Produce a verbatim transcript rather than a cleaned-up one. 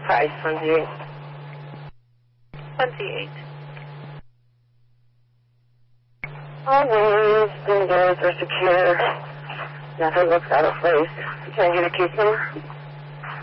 Price, twenty-eight. twenty-eight. All windows and doors are secure. Nothing looks out of place. Can I get a case number?